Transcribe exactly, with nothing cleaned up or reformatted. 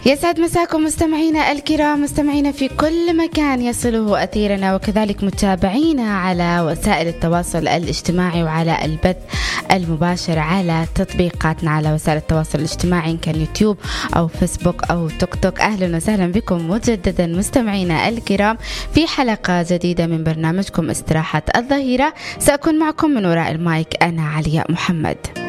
يسعد مساكم مستمعينا الكرام، مستمعينا في كل مكان يصله أثيرنا، وكذلك متابعينا على وسائل التواصل الاجتماعي وعلى البث المباشر على تطبيقاتنا على وسائل التواصل الاجتماعي إن كان يوتيوب أو فيسبوك أو توك توك. أهلا وسهلا بكم مجددا مستمعينا الكرام في حلقة جديدة من برنامجكم استراحة الظهيرة. سأكون معكم من وراء المايك أنا علياء محمد.